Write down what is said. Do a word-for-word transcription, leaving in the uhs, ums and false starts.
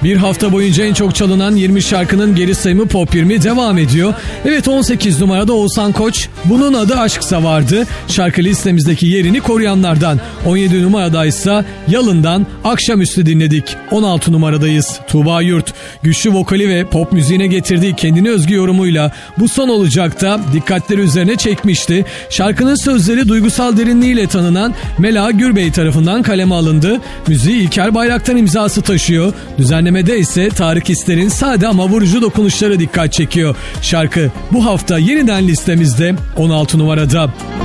Bir hafta boyunca en çok çalınan yirmi şarkının geri sayımı Pop yirmi devam ediyor. Evet, on sekiz numarada Oğuzhan Koç, Bunun Adı Aşksa vardı. Şarkı listemizdeki yerini koruyanlardan. on yedi numarada ise Yalın'dan Akşamüstü dinledik. on altı numaradayız. Tuğba Yurt, güçlü vokali ve pop müziğine getirdiği kendine özgü yorumuyla bu son olacak da dikkatleri üzerine çekmişti. Şarkının sözleri duygusal derinliğiyle tanınan Mela Gürbey tarafından kaleme alındı. Müziği İlker Bayraktar imzası taşıyor. Düzenlemede ise Tarık İster'in sade ama vurucu dokunuşları dikkat çekiyor. Şarkı bu hafta yeniden listemizde on altı numarada.